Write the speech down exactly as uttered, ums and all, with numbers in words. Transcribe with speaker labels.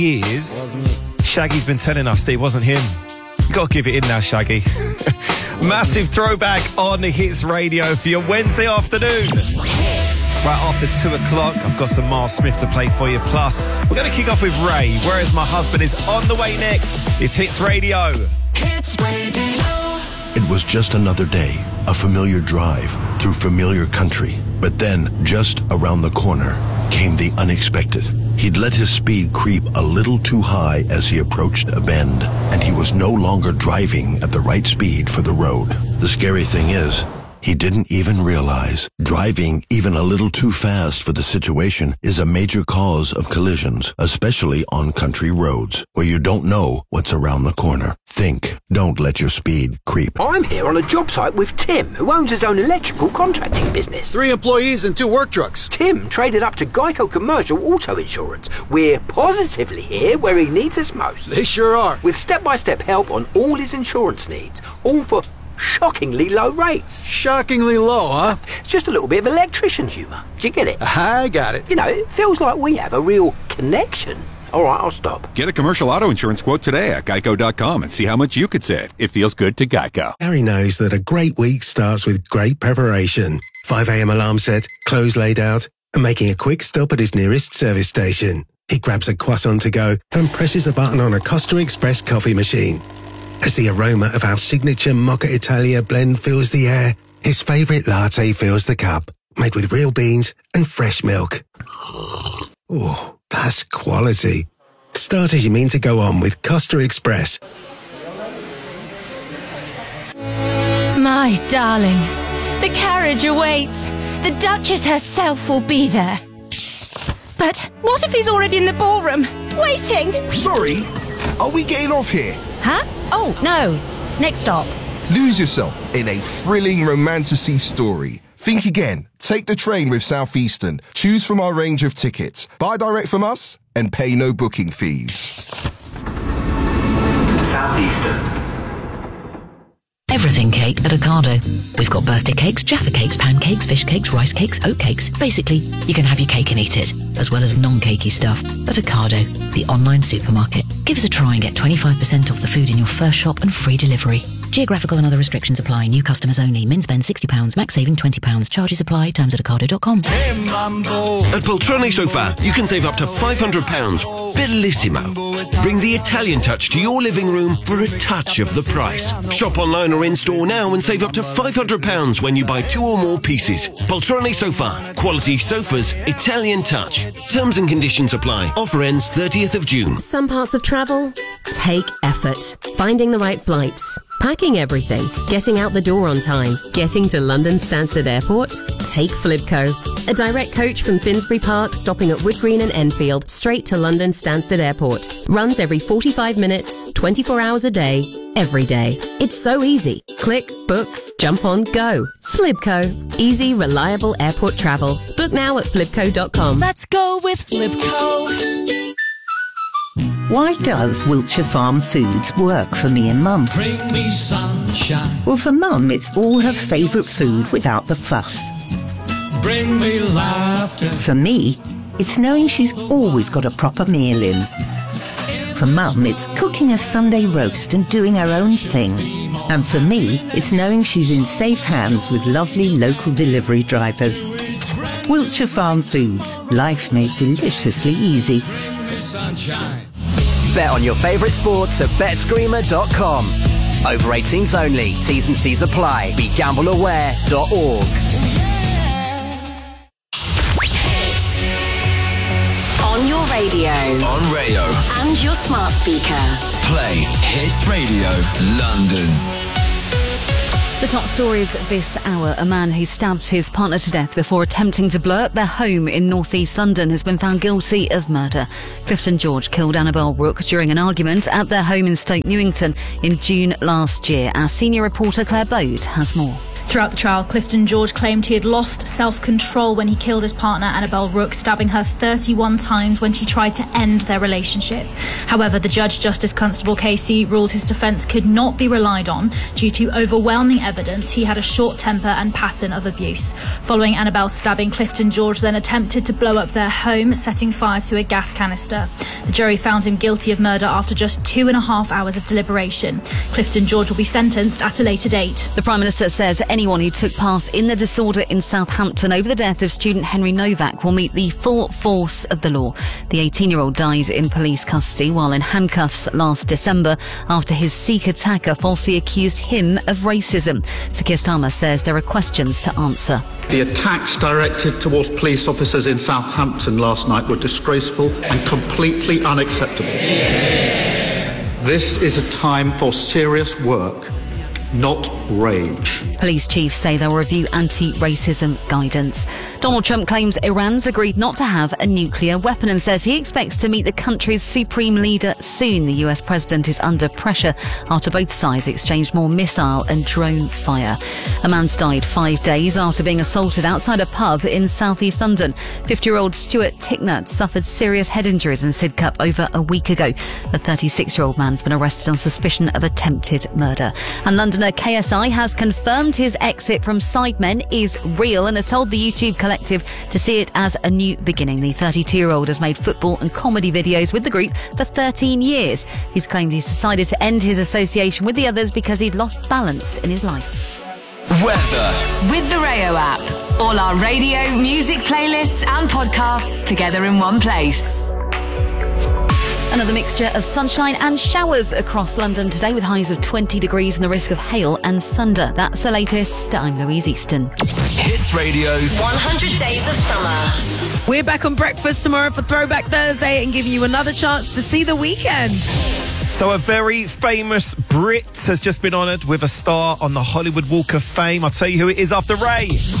Speaker 1: years, Shaggy's been telling us that it wasn't him. You got to give it in now, Shaggy. Massive throwback on the Hits Radio for your Wednesday afternoon. Right after two o'clock, I've got some Miles Smith to play for you. Plus, we're going to kick off with Ray. Whereas My Husband is on the way next. It's Hits Radio. Hits Radio.
Speaker 2: It was just another day, a familiar drive through familiar country. But then, just around the corner, came the unexpected. He'd let his speed creep a little too high as he approached a bend, and he was no longer driving at the right speed for the road. The scary thing is, he didn't even realize driving even a little too fast for the situation is a major cause of collisions, especially on country roads where you don't know what's around the corner. Think. Don't let your speed creep.
Speaker 3: I'm here on a job site with Tim, who owns his own electrical contracting business.
Speaker 4: Three employees and two work trucks.
Speaker 3: Tim traded up to Geico Commercial Auto Insurance. We're positively here where he needs us most.
Speaker 4: They sure are.
Speaker 3: With step-by-step help on all his insurance needs, all for shockingly low rates.
Speaker 4: Shockingly low, huh?
Speaker 3: Just a little bit of electrician humour. Do you get it?
Speaker 4: I got it.
Speaker 3: You know, it feels like we have a real connection. All right, I'll stop.
Speaker 5: Get a commercial auto insurance quote today at geico dot com and see how much you could save. It feels good to Geico.
Speaker 6: Harry knows that a great week starts with great preparation. five a.m. alarm set, clothes laid out, and making a quick stop at his nearest service station. He grabs a croissant to go and presses a button on a Costa Express coffee machine. As the aroma of our signature Mocha Italia blend fills the air, his favourite latte fills the cup, made with real beans and fresh milk. Oh, that's quality. Start as you mean to go on with Costa Express.
Speaker 7: My darling, the carriage awaits. The Duchess herself will be there. But what if he's already in the ballroom, waiting?
Speaker 8: Sorry, are we getting off here?
Speaker 7: Huh? Oh, no. Next stop.
Speaker 8: Lose yourself in a thrilling romantasy story. Think again. Take the train with Southeastern. Choose from our range of tickets. Buy direct from us and pay no booking fees.
Speaker 9: Southeastern.
Speaker 10: Everything cake at Ocado. We've got birthday cakes, Jaffa cakes, pancakes, fish cakes, rice cakes, oat cakes. Basically, you can have your cake and eat it, as well as non-cakey stuff. At Ocado, the online supermarket. Give us a try and get twenty-five percent off the food in your first shop and free delivery. Geographical and other restrictions apply. New customers only. Min spend sixty pounds, max saving twenty pounds. Charges apply. Terms at ocado dot com.
Speaker 11: At Poltrone Sofa, you can save up to five hundred pounds. Bellissimo. Bring the Italian touch to your living room for a touch of the price. Shop online or in-store now and save up to five hundred pounds when you buy two or more pieces. Poltrone Sofa. Quality sofas. Italian touch. Terms and conditions apply. Offer ends thirtieth of June.
Speaker 12: Some parts of travel take effort. Finding the right flights. Packing everything, getting out the door on time, getting to London Stansted Airport? Take Flibco. A direct coach from Finsbury Park stopping at Wood Green and Enfield straight to London Stansted Airport. Runs every forty-five minutes, twenty-four hours a day, every day. It's so easy. Click, book, jump on, go. Flibco. Easy, reliable airport travel. Book now at flibco dot com.
Speaker 7: Let's go with Flibco.
Speaker 13: Why does Wiltshire Farm Foods work for me and Mum?
Speaker 14: Bring me sunshine.
Speaker 13: Well, for Mum, it's all her favourite food without the fuss.
Speaker 14: Bring me laughter.
Speaker 13: For me, it's knowing she's always got a proper meal in. For Mum, it's cooking a Sunday roast and doing her own thing. And for me, it's knowing she's in safe hands with lovely local delivery drivers. Wiltshire Farm Foods. Life made deliciously easy.
Speaker 14: Sunshine.
Speaker 15: Bet on your favourite sports at bet screamer dot com. Over eighteens only. T's and C's apply. Be gamble aware dot org.
Speaker 16: On your radio.
Speaker 11: On radio.
Speaker 16: And your smart speaker.
Speaker 11: Play Hits Radio London.
Speaker 17: The top stories this hour. A man who stabbed his partner to death before attempting to blow up their home in north-east London has been found guilty of murder. Clifton George killed Annabelle Rook during an argument at their home in Stoke Newington in June last year. Our senior reporter Claire Bode has more.
Speaker 9: Throughout the trial, Clifton George claimed he had lost self-control when he killed his partner Annabelle Rook, stabbing her thirty-one times when she tried to end their relationship. However, the Judge Justice Constable Casey ruled his defence could not be relied on due to overwhelming evidence he had a short temper and pattern of abuse. Following Annabelle's stabbing, Clifton George then attempted to blow up their home, setting fire to a gas canister. The jury found him guilty of murder after just two and a half hours of deliberation. Clifton George will be sentenced at a later date.
Speaker 17: The Prime Minister says anyone who took part in the disorder in Southampton over the death of student Henry Novak will meet the full force of the law. The eighteen-year-old died in police custody while in handcuffs last December after his Sikh attacker falsely accused him of racism. Sir Keir Starmer says there are questions to answer.
Speaker 18: The attacks directed towards police officers in Southampton last night were disgraceful and completely unacceptable. This is a time for serious work, not rage.
Speaker 17: Police chiefs say they'll review anti-racism guidance. Donald Trump claims Iran's agreed not to have a nuclear weapon and says he expects to meet the country's supreme leader soon. The U S president is under pressure after both sides exchanged more missile and drone fire. A man's died five days after being assaulted outside a pub in southeast London. fifty-year-old Stuart Ticknut suffered serious head injuries in Sidcup over a week ago. The thirty-six-year-old man's been arrested on suspicion of attempted murder. And Londoner K S I has confirmed his exit from Sidemen is real and has told the YouTube collective to see it as a new beginning. The thirty-two-year-old has made football and comedy videos with the group for thirteen years. He's claimed he's decided to end his association with the others because he'd lost balance in his life.
Speaker 19: Weather. With the Rayo app. All our radio, music playlists and podcasts together in one place.
Speaker 17: Another mixture of sunshine and showers across London today with highs of twenty degrees and the risk of hail and thunder. That's the latest. I'm Louise Easton.
Speaker 11: Hits Radio's
Speaker 16: one hundred Days of Summer.
Speaker 20: We're back on Breakfast tomorrow for Throwback Thursday and giving you another chance to see The Weeknd.
Speaker 1: So a very famous Brit has just been honoured with a star on the Hollywood Walk of Fame. I'll tell you who it is after Ray.